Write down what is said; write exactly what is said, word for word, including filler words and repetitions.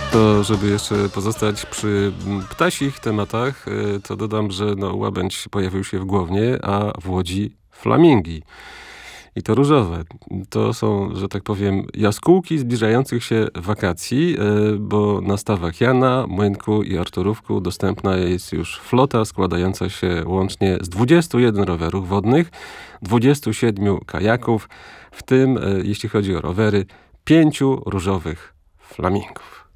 To żeby jeszcze pozostać przy ptasich tematach, to dodam, że no, łabędź pojawił się w Głownie, a w Łodzi flamingi. I to różowe. To są, że tak powiem, jaskółki zbliżających się wakacji, bo na stawach Jana, Młynku i Arturówku dostępna jest już flota składająca się łącznie z dwudziestu jeden rowerów wodnych, dwudziestu siedmiu kajaków, w tym, jeśli chodzi o rowery, pięciu różowych flamingów.